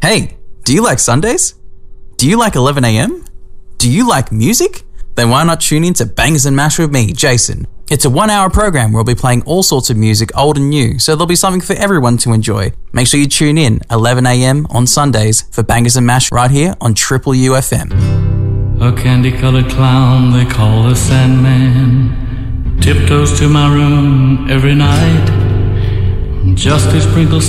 Hey, do you like Sundays? Do you like 11am? Do you like music? Then why not tune in to Bangers and Mash with me, Jason? It's a 1-hour program where I'll be playing all sorts of music, old and new, so there'll be something for everyone to enjoy. Make sure you tune in 11am on Sundays for Bangers and Mash right here on Triple UFM. A candy-colored clown they call the Sandman tiptoes to my room every night just to sprinkle